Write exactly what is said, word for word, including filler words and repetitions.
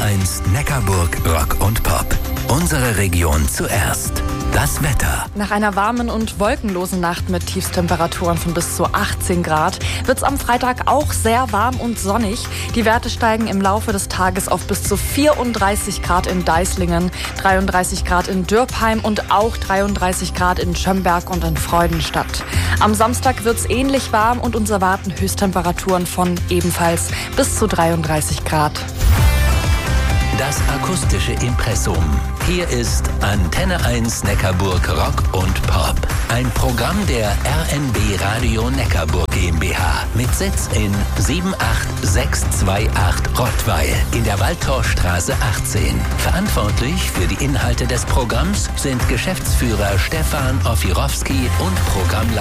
eins Neckarburg Rock und Pop. Unsere Region zuerst. Das Wetter. Nach einer warmen und wolkenlosen Nacht mit Tiefstemperaturen von bis zu achtzehn Grad wird es am Freitag auch sehr warm und sonnig. Die Werte steigen im Laufe des Tages auf bis zu vierunddreißig Grad in Deislingen, dreiunddreißig Grad in Dürpheim und auch dreiunddreißig Grad in Schömberg und in Freudenstadt. Am Samstag wird es ähnlich warm und uns erwarten Höchsttemperaturen von ebenfalls bis zu dreiunddreißig Grad. Das akustische Impressum. Hier ist Antenne eins Neckarburg Rock und Pop. Ein Programm der R N B Radio Neckarburg GmbH mit Sitz in sieben acht sechs zwei acht Rottweil in der Waldtorstraße achtzehn. Verantwortlich für die Inhalte des Programms sind Geschäftsführer Stefan Ofirowski und Programmleiter